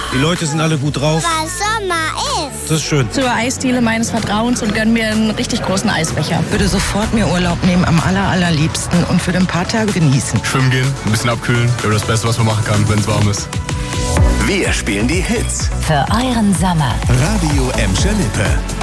Die Leute sind alle gut drauf. Weil Sommer ist. Das ist schön. Zur Eisdiele meines Vertrauens und gönn mir einen richtig großen Eisbecher. Würde sofort mir Urlaub nehmen, am allerliebsten und für ein paar Tage genießen. Schwimmen gehen, ein bisschen abkühlen. Wäre das Beste, was man machen kann, wenn es warm ist. Wir spielen die Hits. Für euren Sommer. Radio Emscher Lippe.